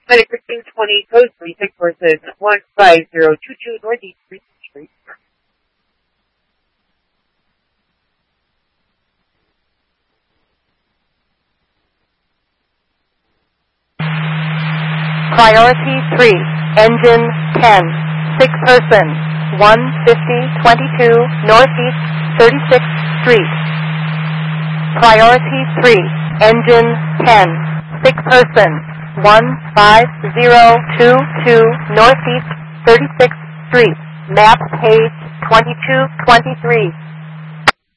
Medic 1520, code 36 versus 15022 Northeast 3rd Street. Priority 3, engine 10, 6 persons, 15022 Northeast 36th Street. Priority 3, engine 10, 6 persons, 15022 Northeast 36th Street. Map page 2223.